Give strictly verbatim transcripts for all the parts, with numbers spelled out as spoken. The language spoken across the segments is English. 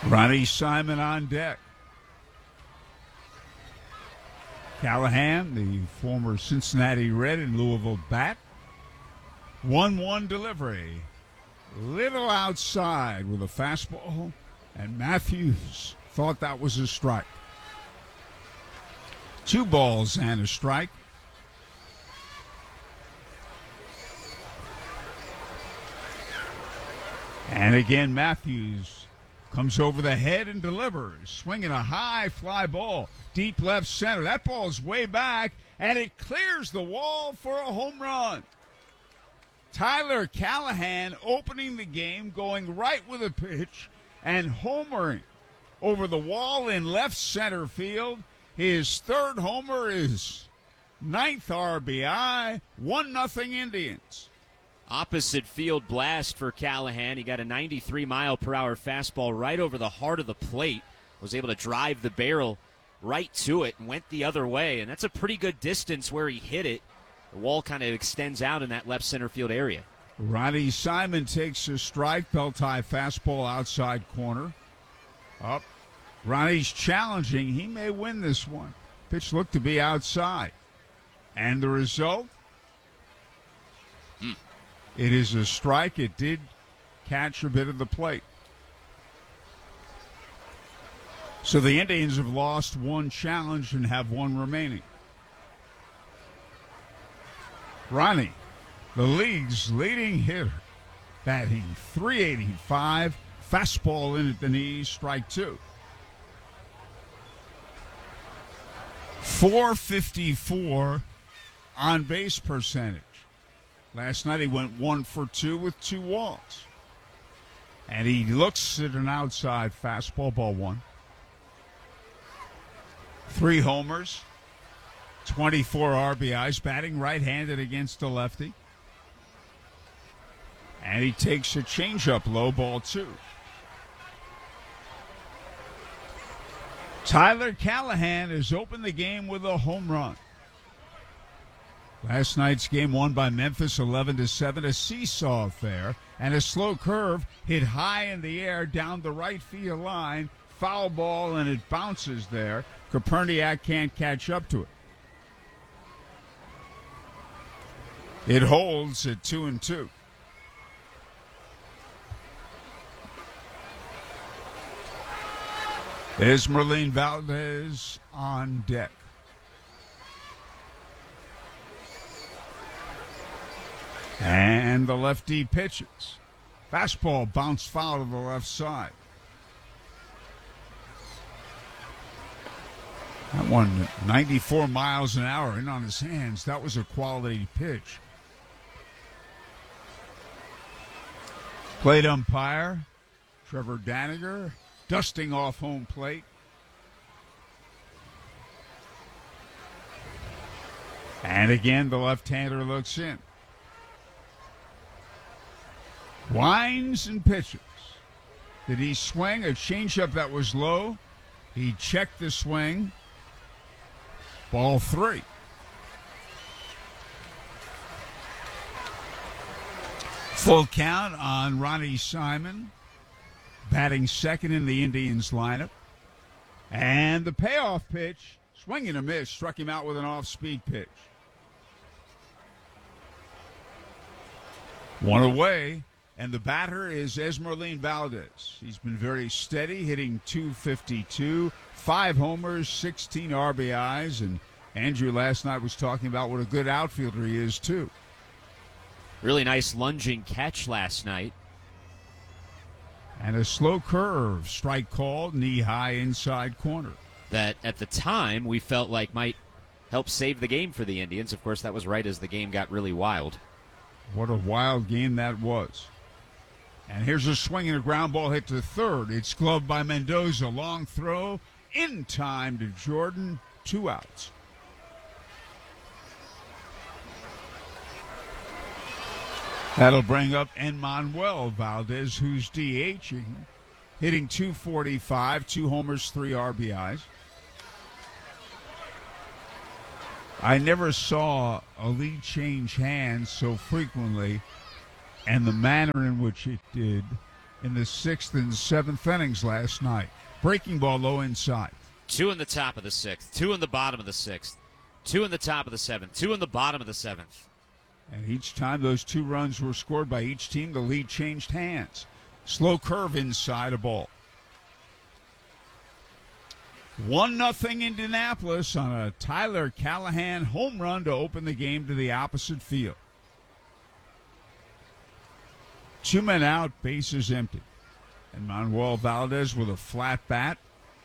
Ronnie Simon on deck. Callahan, the former Cincinnati Red and Louisville bat. one one delivery. Little outside with a fastball, and Matthews thought that was a strike. Two balls and a strike. And again, Matthews comes over the head and delivers, swinging a high fly ball, deep left center. That ball's way back, and it clears the wall for a home run. Tyler Callahan opening the game, going right with a pitch, and homering over the wall in left center field. His third homer is ninth R B I, one nothing Indians. Opposite field blast for Callahan. He got a ninety-three mile per hour fastball right over the heart of the plate. Was able to drive the barrel right to it and went the other way. And that's a pretty good distance where he hit it. The wall kind of extends out in that left center field area. Ronnie Simon takes a strike. Belt high fastball outside corner. Up. Ronnie's challenging. He may win this one. Pitch looked to be outside. And the result? Mm. It is a strike. It did catch a bit of the plate. So the Indians have lost one challenge and have one remaining. Ronnie, the league's leading hitter, batting three eighty-five, fastball in at the knees, strike two. four fifty-four on base percentage. Last night he went one for two with two walks. And he looks at an outside fastball, ball one. Three homers, twenty-four R B Is, batting right-handed against a lefty. And he takes a changeup, low ball two. Tyler Callahan has opened the game with a home run. Last night's game won by Memphis eleven to seven, a seesaw affair, and a slow curve hit high in the air down the right field line. Foul ball, and it bounces there. Koperniak can't catch up to it. It holds at two and two. There's Merlin Valdez on deck. And the lefty pitches. Fastball bounced foul to the left side. That one, ninety-four miles an hour in on his hands. That was a quality pitch. Plate umpire, Trevor Daniger, dusting off home plate. And again, the left-hander looks in. Winds and pitches. Did he swing a changeup that was low? He checked the swing. Ball three. Full count on Ronnie Simon, batting second in the Indians lineup. And the payoff pitch, swing and a miss, struck him out with an off-speed pitch. One away, and the batter is Esmerlin Valdez. He's been very steady, hitting two fifty-two, five homers, sixteen R B Is, and Andrew last night was talking about what a good outfielder he is, too. Really nice lunging catch last night. And a slow curve, strike called, knee-high inside corner. That, at the time, we felt like might help save the game for the Indians. Of course, that was right as the game got really wild. What a wild game that was. And here's a swing and a ground ball hit to third. It's gloved by Mendoza. Long throw, in time to Jordan. Two outs. That'll bring up Enmanuel Valdez, who's DHing, hitting two forty-five, two homers, three R B Is. I never saw a lead change hands so frequently, and the manner in which it did in the sixth and seventh innings last night. Breaking ball low inside. Two in the top of the sixth, two in the bottom of the sixth, two in the top of the seventh, two in the bottom of the seventh. And each time those two runs were scored by each team, the lead changed hands. Slow curve inside, a ball. One nothing Indianapolis on a Tyler Callahan home run to open the game to the opposite field. Two men out, bases empty. And Manuel Valdez with a flat bat.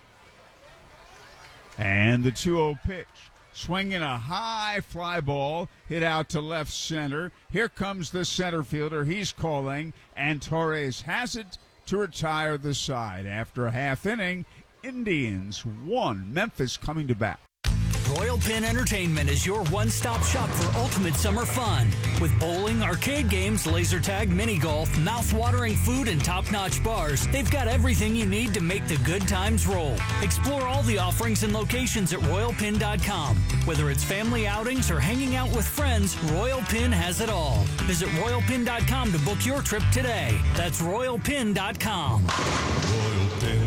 And the two oh pitch. Swinging a high fly ball, hit out to left center. Here comes the center fielder. He's calling, and Torres has it to retire the side. After a half inning, Indians won. Memphis coming to bat. Royal Pin Entertainment is your one-stop shop for ultimate summer fun. With bowling, arcade games, laser tag, mini golf, mouth-watering food, and top-notch bars, they've got everything you need to make the good times roll. Explore all the offerings and locations at royal pin dot com. Whether it's family outings or hanging out with friends, Royal Pin has it all. Visit royal pin dot com to book your trip today. That's royal pin dot com. Royal Pin.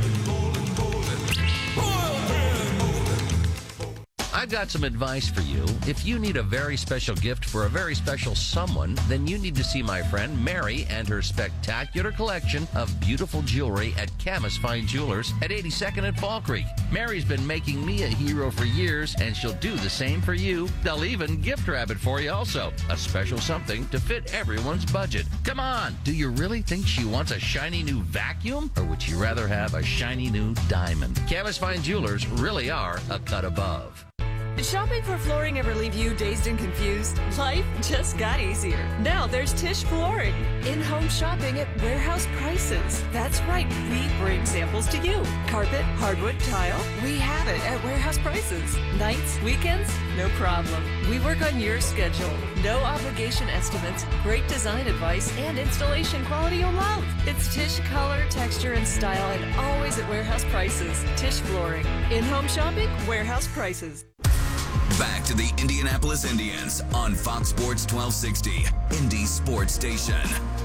I've got some advice for you. If you need a very special gift for a very special someone, then you need to see my friend Mary and her spectacular collection of beautiful jewelry at Camus Fine Jewelers at eighty-second and Fall Creek. Mary's been making me a hero for years, and she'll do the same for you. They'll even gift wrap it for you also. A special something to fit everyone's budget. Come on, do you really think she wants a shiny new vacuum? Or would she rather have a shiny new diamond? Camus Fine Jewelers really are a cut above. Did shopping for flooring ever leave you dazed and confused? Life just got easier. Now there's Tisch Flooring. In-home shopping at warehouse prices. That's right, we bring samples to you. Carpet, hardwood, tile, we have it at warehouse prices. Nights, weekends, no problem. We work on your schedule. No obligation estimates, great design advice, and installation quality you'll love. It's Tisch color, texture, and style, and always at warehouse prices. Tisch Flooring. In-home shopping, warehouse prices. Back to the Indianapolis Indians on Fox Sports twelve sixty, Indy Sports Station.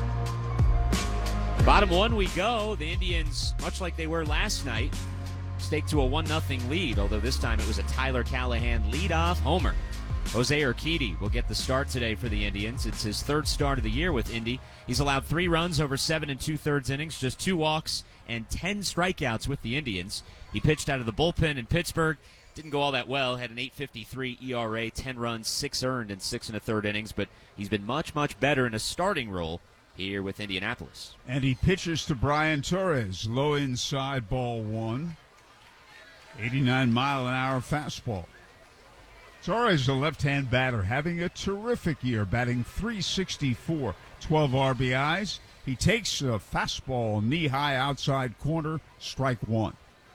Bottom one we go. The Indians, much like they were last night, stake to a one nothing lead, although this time it was a Tyler Callahan leadoff homer. Jose Urquidy will get the start today for the Indians. It's his third start of the year with Indy. He's allowed three runs over seven and two-thirds innings, just two walks, and ten strikeouts with the Indians. He pitched out of the bullpen in Pittsburgh. Didn't go all that well, had an eight fifty-three E R A, ten runs, six earned in six and a third innings, but he's been much, much better in a starting role here with Indianapolis. And he pitches to Brian Torres, low inside, ball one. eighty-nine mile an hour fastball. Torres, a left-hand batter, having a terrific year, batting three sixty-four, twelve R B Is. He takes a fastball knee-high outside corner, strike one.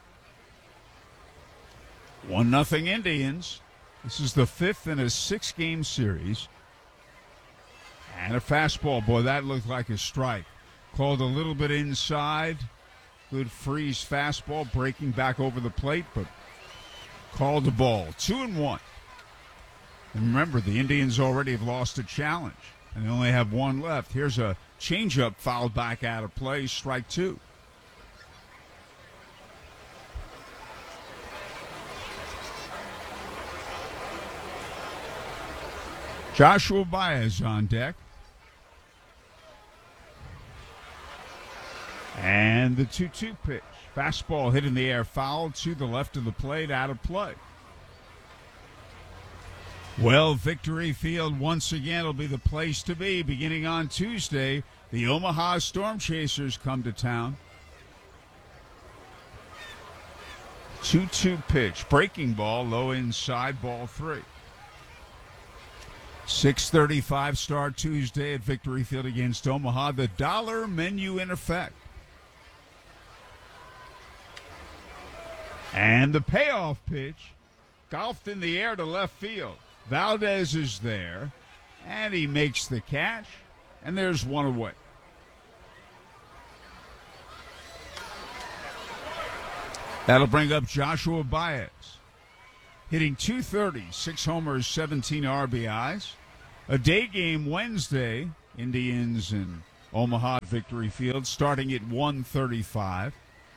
One nothing Indians. This is the fifth in a six-game series. And a fastball. Boy, that looked like a strike. Called a little bit inside. Good freeze fastball, breaking back over the plate, but called the ball. Two and one. And remember, the Indians already have lost a challenge, and they only have one left. Here's a changeup fouled back out of play, strike two. Joshua Baez on deck. And the two two pitch. Fastball hit in the air, foul to the left of the plate, out of play. Well, Victory Field once again will be the place to be. Beginning on Tuesday, the Omaha Storm Chasers come to town. two two pitch. Breaking ball, low inside, ball three. six thirty-five start Tuesday at Victory Field against Omaha. The dollar menu in effect. And the payoff pitch, golfed in the air to left field. Valdez is there, and he makes the catch, and there's one away. That'll bring up Joshua Baez, hitting two thirty, six homers, seventeen R B Is. A day game Wednesday, Indians and Omaha Victory Field, starting at one thirty-five.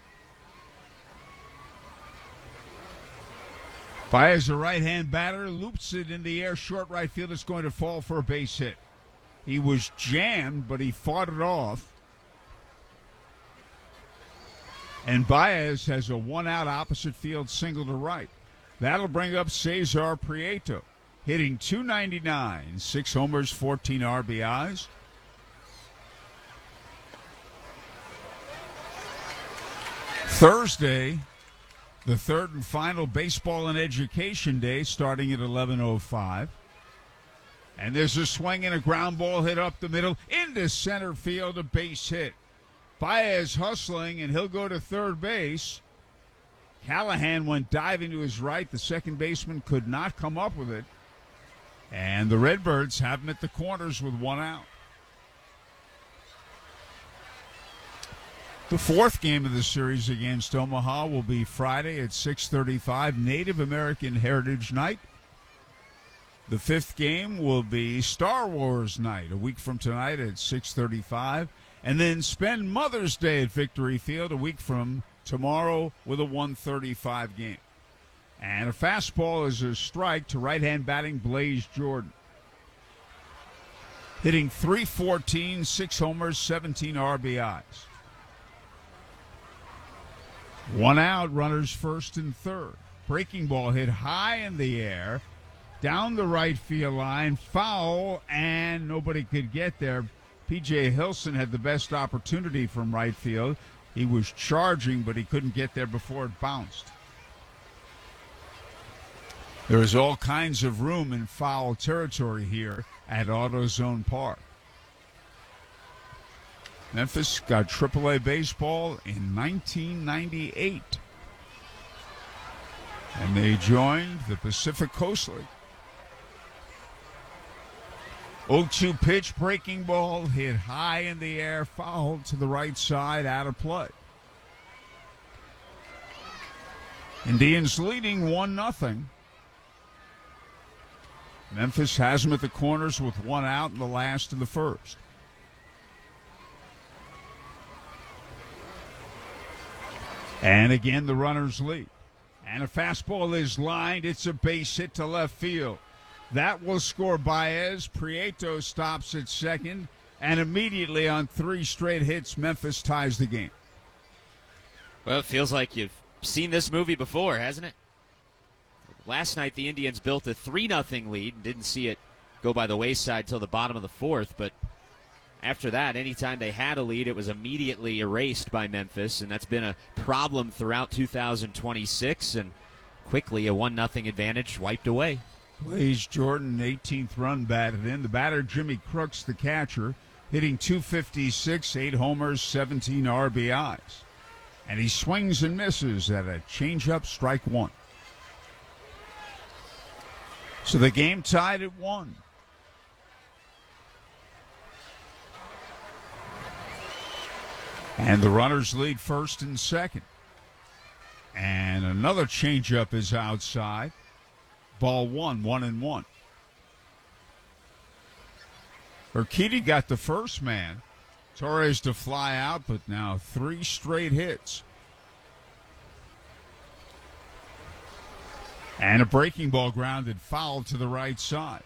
Baez, a right-hand batter, loops it in the air, short right field. It's going to fall for a base hit. He was jammed, but he fought it off. And Baez has a one-out opposite field single to right. That'll bring up Cesar Prieto, hitting two ninety-nine, six homers, fourteen R B Is. Thursday, the third and final baseball and education day, starting at eleven oh five. And there's a swing and a ground ball hit up the middle into center field, a base hit. Baez hustling, and he'll go to third base. Callahan went diving to his right. The second baseman could not come up with it. And the Redbirds have him at the corners with one out. The fourth game of the series against Omaha will be Friday at six thirty-five, Native American Heritage Night. The fifth game will be Star Wars Night, a week from tonight at six thirty-five. And then spend Mother's Day at Victory Field a week from tomorrow with a one thirty-five game. And a fastball is a strike to right-hand batting Blaze Jordan. Hitting three fourteen, six homers, seventeen R B Is. One out, runners first and third. Breaking ball hit high in the air, down the right field line, foul, and nobody could get there. P J Hilson had the best opportunity from right field. He was charging, but he couldn't get there before it bounced. There is all kinds of room in foul territory here at AutoZone Park. Memphis got triple A baseball in nineteen ninety-eight. And they joined the Pacific Coast League. oh two pitch, breaking ball, hit high in the air, fouled to the right side, out of play. Indians leading one nothing. Memphis has them at the corners with one out in the last of the first. And again, the runners lead. And a fastball is lined. It's a base hit to left field. That will score Baez. Prieto stops at second. And immediately on three straight hits, Memphis ties the game. Well, it feels like you've seen this movie before, hasn't it? Last night, the Indians built a three nothing lead and didn't see it go by the wayside till the bottom of the fourth. But after that, anytime they had a lead, it was immediately erased by Memphis, and that's been a problem throughout two thousand twenty-six, and quickly a one nothing advantage wiped away. Blaze Jordan, eighteenth run batted in. The batter, Jimmy Crooks, the catcher, hitting two fifty-six, eight homers, seventeen R B Is. And he swings and misses at a changeup, strike one. So the game tied at one. And the runners lead first and second. And another changeup is outside. Ball one, one and one. Urquidy got the first man. Torres to fly out, but now three straight hits. And a breaking ball grounded foul to the right side.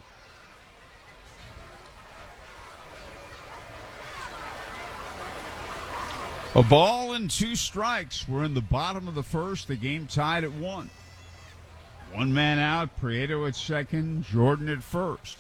A ball and two strikes. We're in the bottom of the first. The game tied at one. One man out, Prieto at second, Jordan at first.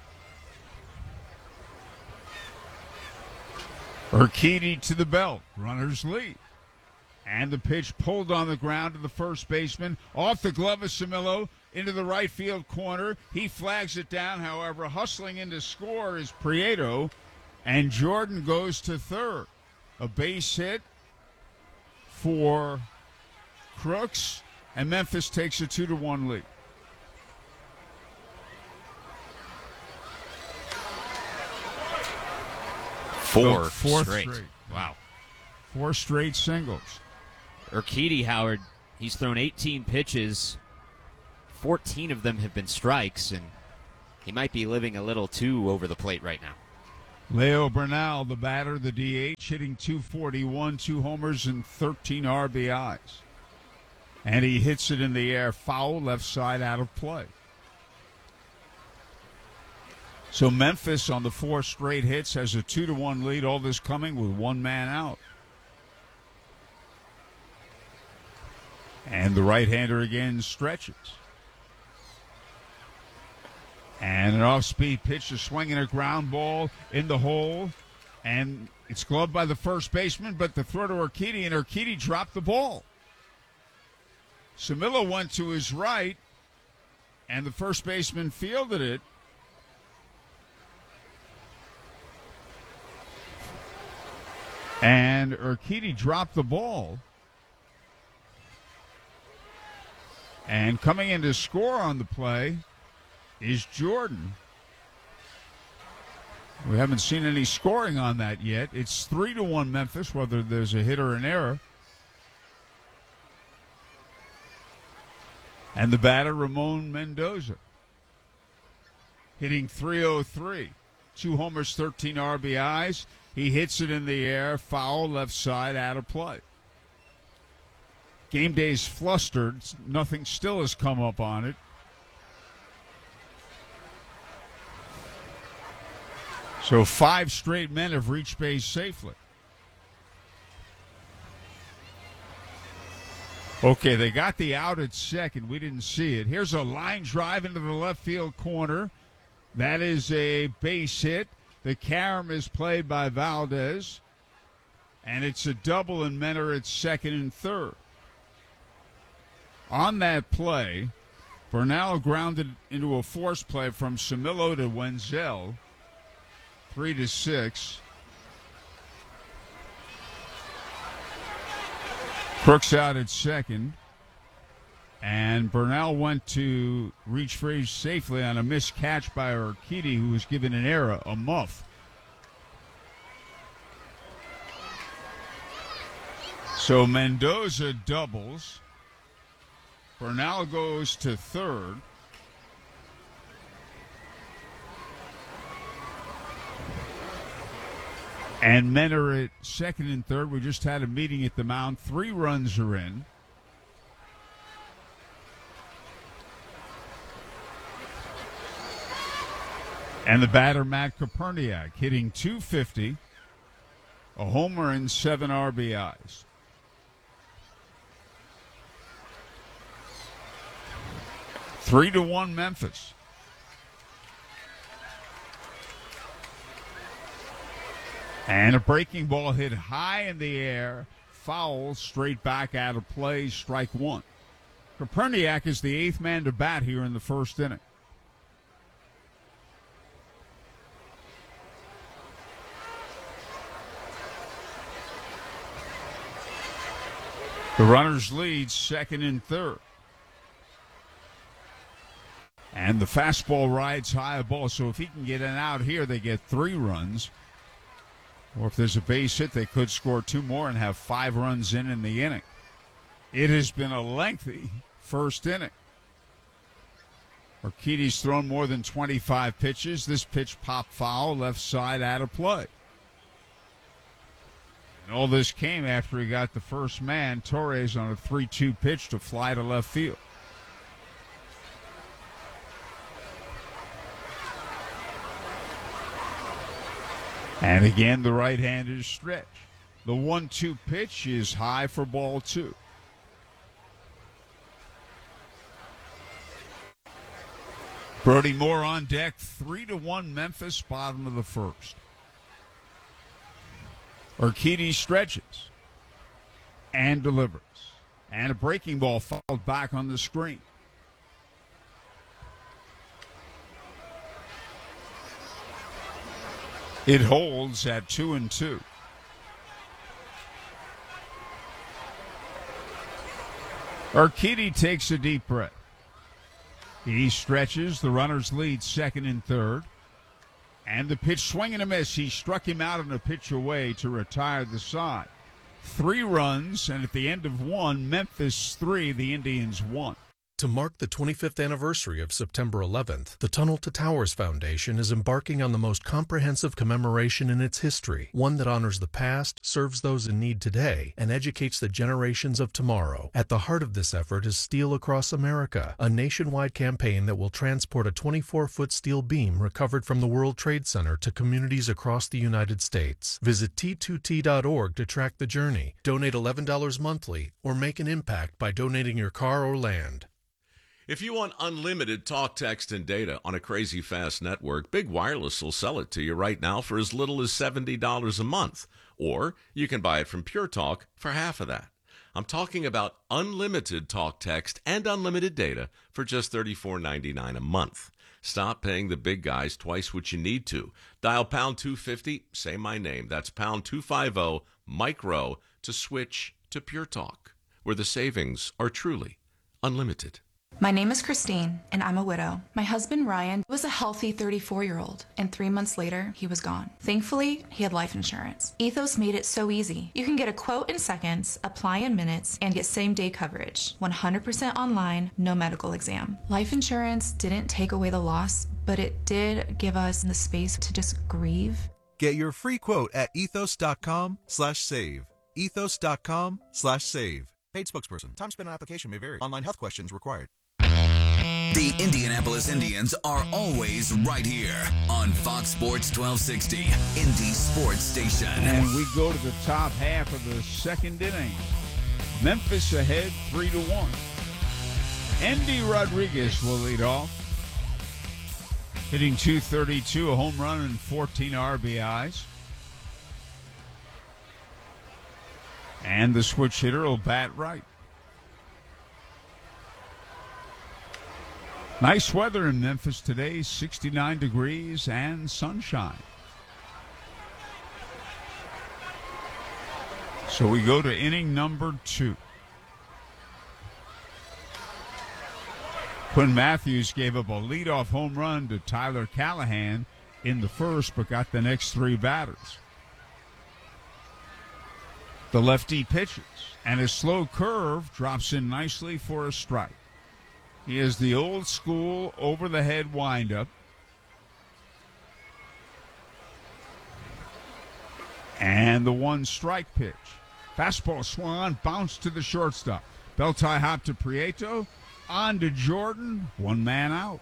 Urquidy to the belt. Runners lead. And the pitch pulled on the ground to the first baseman. Off the glove of Camilo into the right field corner. He flags it down, however. Hustling in to score is Prieto. And Jordan goes to third. A base hit for Crooks. And Memphis takes a two to one lead. Four Fourth straight. straight. Wow. Four straight singles. Urquidy, Howard, he's thrown eighteen pitches. fourteen of them have been strikes, and he might be living a little too over the plate right now. Leo Bernal, the batter, the D H, hitting two forty-one, two homers and thirteen R B Is. And he hits it in the air, foul, left side, out of play. So Memphis on the four straight hits has a two to one lead, all this coming with one man out. And the right-hander again stretches. And an off-speed pitch, a swing and a ground ball in the hole. And it's gloved by the first baseman, but the throw to Urquidy, and Urquidy dropped the ball. Samilo went to his right, and the first baseman fielded it. And Urquidy dropped the ball. And coming in to score on the play is Jordan. We haven't seen any scoring on that yet. It's three to one Memphis, whether there's a hit or an error. And the batter, Ramon Mendoza, hitting three oh three. Two homers, thirteen R B Is. He hits it in the air, foul, left side, out of play. Game day's flustered. Nothing still has come up on it. So five straight men have reached base safely. Okay, they got the out at second. We didn't see it. Here's a line drive into the left field corner. That is a base hit. The carom is played by Valdez. And it's a double, and men are at second and third. On that play, Bernal grounded into a force play from Samilo to Wenzel. Three to six. Crooks out at second. And Bernal went to reach free safely on a missed catch by Urquidy, who was given an error, a muff. So Mendoza doubles. Bernal goes to third. And men are at second and third. We just had a meeting at the mound. Three runs are in. And the batter, Matt Koperniak, hitting two fifty, a homer and seven R B Is. Three to one Memphis. And a breaking ball hit high in the air, foul, straight back out of play, strike one. Koperniak is the eighth man to bat here in the first inning. The runners lead second and third. And the fastball rides high a ball, so if he can get an out here, they get three runs. Or if there's a base hit, they could score two more and have five runs in in the inning. It has been a lengthy first inning. Urquidy's thrown more than twenty-five pitches. This pitch popped foul, left side, out of play. And all this came after he got the first man, Torres, on a three two pitch to fly to left field. And again, the right-handed stretch. The one two pitch is high for ball two. Brody Moore on deck, three to one Memphis, bottom of the first. Urquidy stretches and delivers. And a breaking ball fouled back on the screen. It holds at two and two. Urquidy takes a deep breath. He stretches. The runners lead second and third. And the pitch, swing and a miss. He struck him out on a pitch away to retire the side. Three runs, and at the end of one, Memphis three, the Indians one. To mark the twenty-fifth anniversary of September eleventh, the Tunnel to Towers Foundation is embarking on the most comprehensive commemoration in its history, one that honors the past, serves those in need today, and educates the generations of tomorrow. At the heart of this effort is Steel Across America, a nationwide campaign that will transport a twenty-four foot steel beam recovered from the World Trade Center to communities across the United States. Visit T two T dot org to track the journey, donate eleven dollars monthly, or make an impact by donating your car or land. If you want unlimited talk, text, and data on a crazy fast network, Big Wireless will sell it to you right now for as little as seventy dollars a month. Or you can buy it from Pure Talk for half of that. I'm talking about unlimited talk, text, and unlimited data for just thirty-four ninety-nine a month. Stop paying the big guys twice what you need to. Dial pound two fifty, say my name. That's pound two fifty, micro, to switch to Pure Talk, where the savings are truly unlimited. My name is Christine, and I'm a widow. My husband, Ryan, was a healthy thirty-four-year-old, and three months later, he was gone. Thankfully, he had life insurance. Ethos made it so easy. You can get a quote in seconds, apply in minutes, and get same-day coverage. one hundred percent online, no medical exam. Life insurance didn't take away the loss, but it did give us the space to just grieve. Get your free quote at ethos.com slash save. ethos.com slash save. Paid spokesperson. Time spent on application may vary. Online health questions required. The Indianapolis Indians are always right here on Fox Sports twelve sixty, Indy Sports Station. And we go to the top half of the second inning. Memphis ahead three to one. Endy Rodriguez will lead off, hitting two thirty-two, a home run and fourteen R B Is. And the switch hitter will bat right. Nice weather in Memphis today, sixty-nine degrees and sunshine. So we go to inning number two. Quinn Matthews gave up a leadoff home run to Tyler Callahan in the first, but got the next three batters. The lefty pitches, and his slow curve drops in nicely for a strike. He is the old school over-the-head windup. And the one strike pitch. Fastball swung, bounced to the shortstop. Bell-tie hop to Prieto, on to Jordan, one man out.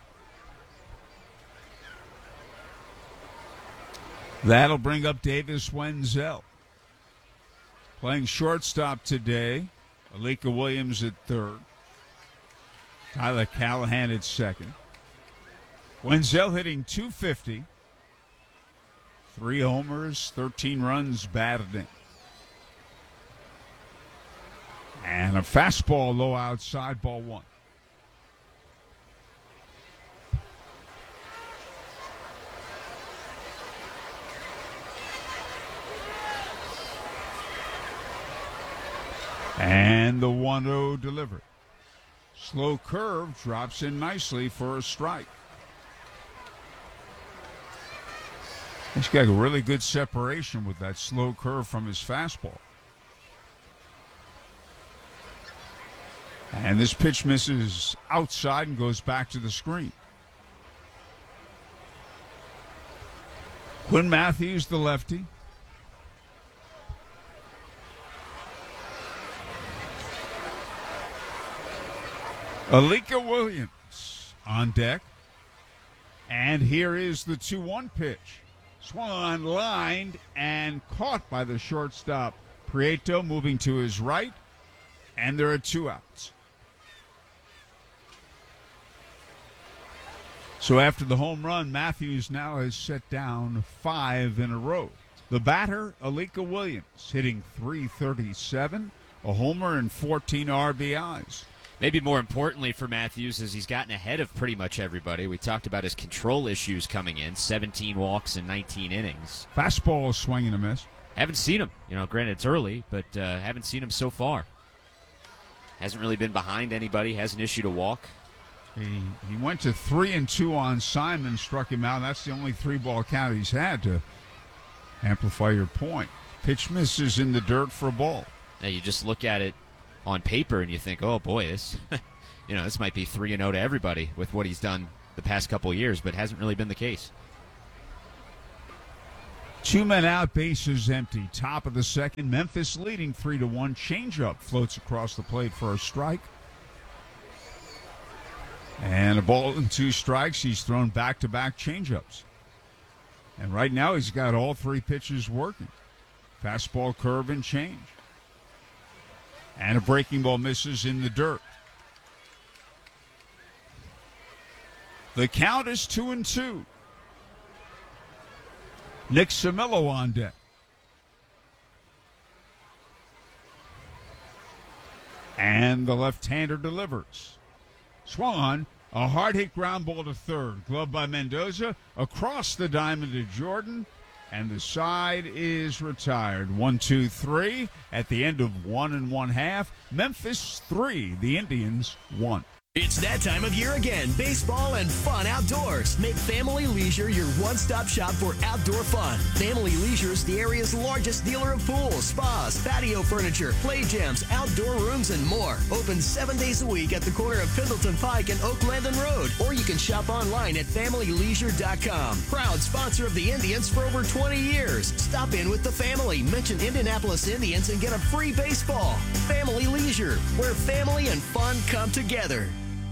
That'll bring up Davis Wenzel. Playing shortstop today, Alika Williams at third. Tyler Callahan at second. Wenzel hitting two fifty. Three homers, thirteen runs batted in. And a fastball low outside, ball one. And the one oh delivered. Slow curve drops in nicely for a strike. He's got a really good separation with that slow curve from his fastball. And this pitch misses outside and goes back to the screen. Quinn Matthews, the lefty. Alika Williams on deck. And here is the two one pitch. Swung on, lined, and caught by the shortstop. Prieto moving to his right, and there are two outs. So after the home run, Matthews now has set down five in a row. The batter, Alika Williams, hitting three thirty-seven, a homer and fourteen R B Is. Maybe more importantly for Matthews is he's gotten ahead of pretty much everybody. We talked about his control issues coming in, seventeen walks in nineteen innings. Fastball swing and a miss. Haven't seen him. You know, granted it's early, but uh, haven't seen him so far. Hasn't really been behind anybody, hasn't issued a walk. He, he went to three and two on Simon, struck him out. That's the only three-ball count he's had to amplify your point. Pitch misses in the dirt for a ball. Now you just look at it on paper and you think, oh boy, this you know, this might be three and oh to everybody with what he's done the past couple of years, but it hasn't really been the case. Two men out, bases empty. Top of the second, Memphis leading three to one. Changeup floats across the plate for a strike. And a ball and two strikes. He's thrown back-to-back changeups. And right now he's got all three pitches working. Fastball, curve, and change. And a breaking ball misses in the dirt. The count is two and two. Nick Cimillo on deck. And the left-hander delivers. Swung on. A hard-hit ground ball to third. Glove by Mendoza. Across the diamond to Jordan. And the side is retired. One, two, three. At the end of one and one half. Memphis three. The Indians one. It's that time of year again. Baseball and fun outdoors. Make Family Leisure your one-stop shop for outdoor fun. Family Leisure is the area's largest dealer of pools, spas, patio furniture, play gyms, outdoor rooms, and more. Open seven days a week at the corner of Pendleton Pike and Oak Landon Road. Or you can shop online at family leisure dot com. Proud sponsor of the Indians for over twenty years. Stop in with the family. Mention Indianapolis Indians and get a free baseball. Family Leisure, where family and fun come together.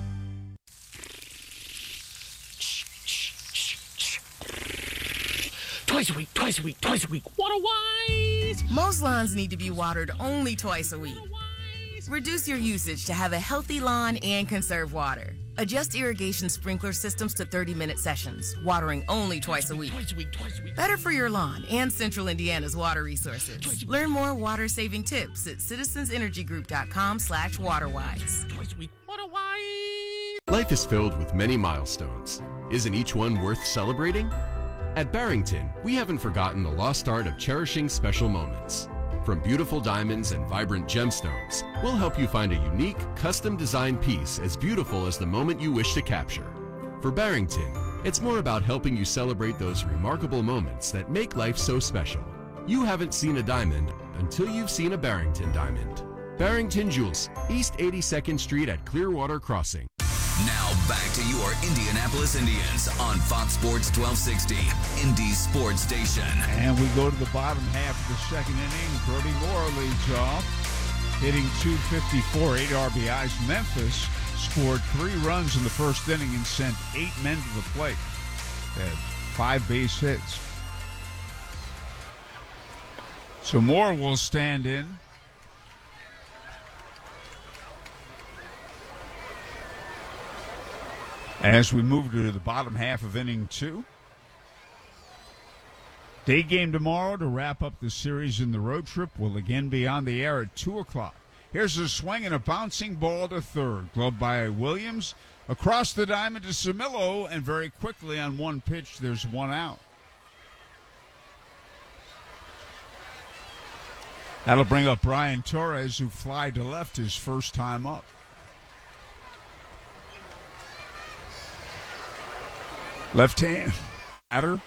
Twice a week, twice a week, twice a week. Water wise! Most lawns need to be watered only twice a week. Reduce your usage to have a healthy lawn and conserve water. Adjust irrigation sprinkler systems to thirty-minute sessions, watering only twice a week. Twice a week, twice a week. Better for your lawn and Central Indiana's water resources. Learn more water-saving tips at citizensenergygroup.com slash waterwise. Twice a week. Water wise! Life is filled with many milestones. Isn't each one worth celebrating? At Barrington, we haven't forgotten the lost art of cherishing special moments. From beautiful diamonds and vibrant gemstones, we'll help you find a unique, custom-designed piece as beautiful as the moment you wish to capture. For Barrington, it's more about helping you celebrate those remarkable moments that make life so special. You haven't seen a diamond until you've seen a Barrington diamond. Barrington Jewels, East eighty-second Street at Clearwater Crossing. Now back to your Indianapolis Indians on Fox Sports twelve sixty, Indy's sports station. And we go to the bottom half of the second inning. Brody Moore leads off, hitting two fifty-four, eight R B Is. Memphis scored three runs in the first inning and sent eight men to the plate. They had five base hits. So Moore will stand in. As we move to the bottom half of inning two. Day game tomorrow to wrap up the series, in the road trip will again be on the air at two o'clock. Here's a swing and a bouncing ball to third. Glove by Williams. Across the diamond to Cimillo, and very quickly on one pitch, there's one out. That'll bring up Brian Torres, who fly to left his first time up. Left hand batter.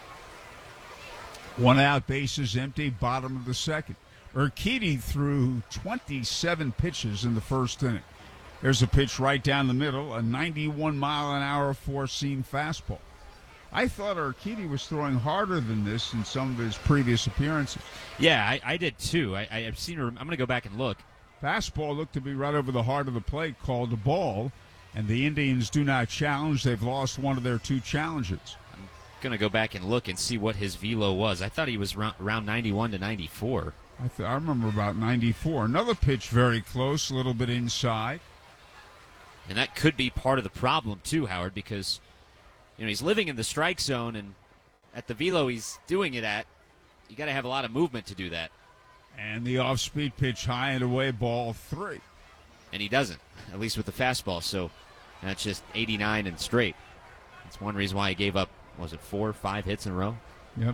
One out, bases empty, bottom of the second. Urquidy threw twenty-seven pitches in the first inning. There's a pitch right down the middle, a ninety-one mile an hour four-seam fastball. I thought Urquidy was throwing harder than this in some of his previous appearances. Yeah, I, I did too. I, I've seen her. I'm going to go back and look. Fastball looked to be right over the heart of the plate, called a ball. And the Indians do not challenge. They've lost one of their two challenges. I'm going to go back and look and see what his velo was. I thought he was around ninety-one to ninety-four. I, th- I remember about ninety-four. Another pitch very close, a little bit inside. And that could be part of the problem, too, Howard, because you know he's living in the strike zone, and at the velo he's doing it at, you got to have a lot of movement to do that. And the off-speed pitch high and away, ball three. And he doesn't, at least with the fastball. So that's just eighty-nine and straight. That's one reason why he gave up, was it four or five hits in a row? Yep.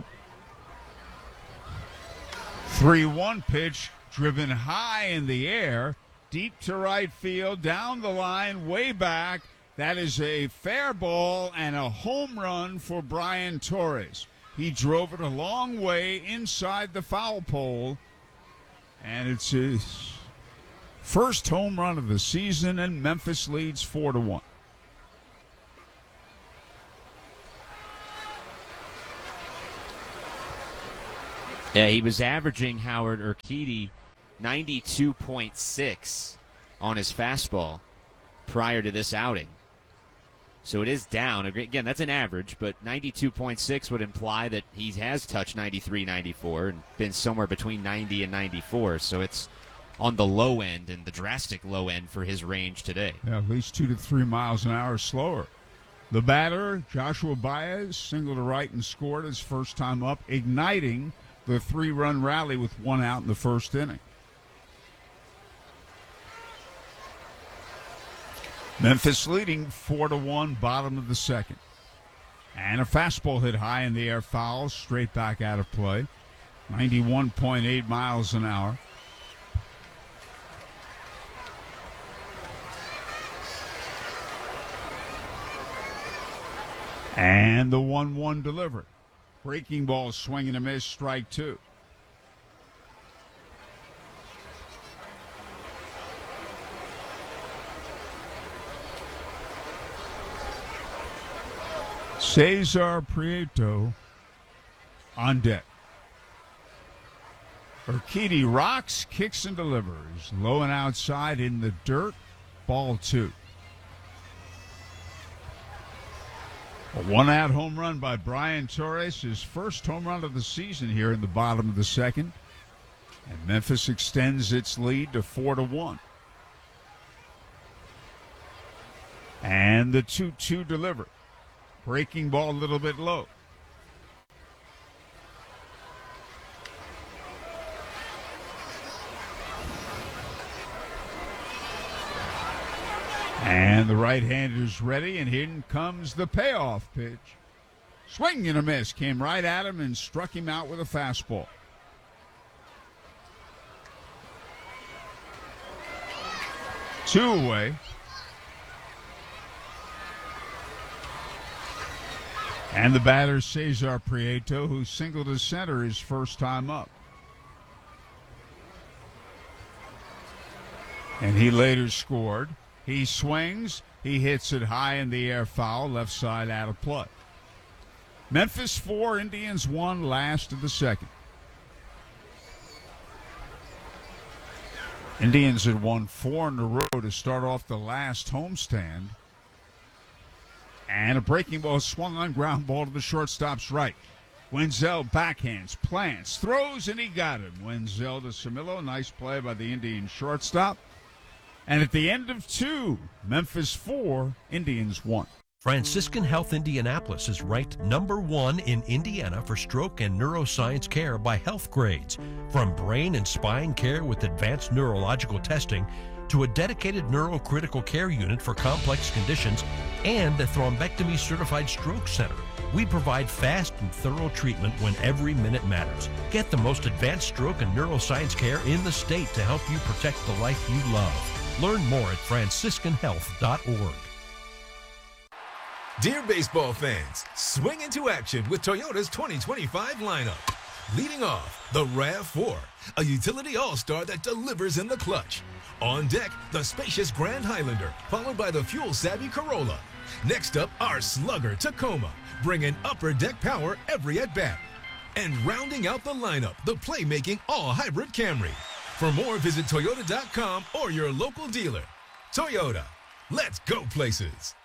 three one pitch, driven high in the air, deep to right field, down the line, way back. That is a fair ball and a home run for Brian Torres. He drove it a long way inside the foul pole, and it's his First home run of the season, and Memphis leads four to one. Yeah, he was averaging, Howard Urquidy, ninety-two point six on his fastball prior to this outing. So it is down. Again, that's an average, but ninety-two point six would imply that he has touched ninety-three, ninety-four and been somewhere between ninety and ninety-four. So it's on the low end and the drastic low end for his range today. Yeah, at least two to three miles an hour slower. The batter, Joshua Baez, single to right and scored his first time up, igniting the three-run rally with one out in the first inning. Memphis leading four to one, bottom of the second. And a fastball hit high in the air, foul, straight back out of play. ninety-one point eight miles an hour. And the one one delivered. Breaking ball, swing and a miss, strike two. Cesar Prieto on deck. Urquidy rocks, kicks, and delivers. Low and outside in the dirt. Ball two. A one-out home run by Brian Torres, his first home run of the season here in the bottom of the second. And Memphis extends its lead to four to one. And the two two delivered. Breaking ball a little bit low. And the right-hander's ready, and here comes the payoff pitch. Swing and a miss. Came right at him and struck him out with a fastball. Two away. And the batter, Cesar Prieto, who singled to center his first time up. And he later scored. He swings. He hits it high in the air, foul, left side out of play. Memphis four, Indians one, last of the second. Indians had won four in a row to start off the last homestand. And a breaking ball swung on, ground ball to the shortstop's right. Wenzel backhands, plants, throws, and he got him. Wenzel to Camilo. Nice play by the Indian shortstop. And at the end of two, Memphis four, Indians one. Franciscan Health Indianapolis is ranked number one in Indiana for stroke and neuroscience care by Health Grades. From brain and spine care with advanced neurological testing to a dedicated neurocritical care unit for complex conditions and a thrombectomy certified stroke center. We provide fast and thorough treatment when every minute matters. Get the most advanced stroke and neuroscience care in the state to help you protect the life you love. Learn more at franciscan health dot org. Dear baseball fans, swing into action with Toyota's twenty twenty-five lineup. Leading off, the RAV four, a utility all-star that delivers in the clutch. On deck, the spacious Grand Highlander, followed by the fuel-savvy Corolla. Next up, our slugger Tacoma, bringing upper deck power every at-bat. And rounding out the lineup, the playmaking all-hybrid Camry. For more, visit Toyota dot com or your local dealer. Toyota, let's go places.